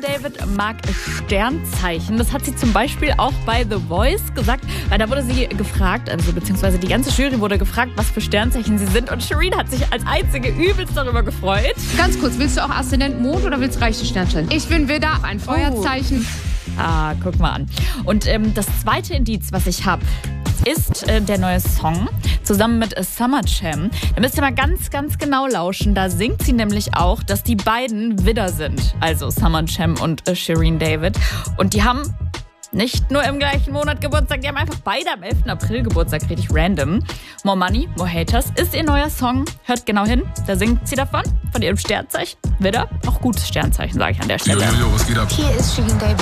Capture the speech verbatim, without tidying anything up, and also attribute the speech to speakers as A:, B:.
A: David mag Sternzeichen. Das hat sie zum Beispiel auch bei The Voice gesagt, weil da wurde sie gefragt, also beziehungsweise die ganze Jury wurde gefragt, was für Sternzeichen sie sind. Und Shireen hat sich als einzige übelst darüber gefreut.
B: Ganz kurz, willst du auch Aszendent Mond oder willst du reiche Sternzeichen? Ich bin Widder, ein Feuerzeichen.
A: Oh. Ah, guck mal an. Und ähm, das zweite Indiz, was ich habe, ist äh, der neue Song zusammen mit äh, Summer Jam. Da müsst ihr mal ganz, ganz genau lauschen. Da singt sie nämlich auch, dass die beiden Widder sind. Also Summer Jam und äh, Shireen David. Und die haben nicht nur im gleichen Monat Geburtstag, die haben einfach beide am elften April Geburtstag, richtig random. More Money, More Haters ist ihr neuer Song. Hört genau hin, da singt sie davon, von ihrem Sternzeichen. Widder, auch gutes Sternzeichen, sage ich an der Stelle.
C: Yo, yo, yo, was geht ab?
D: Hier ist Shireen David.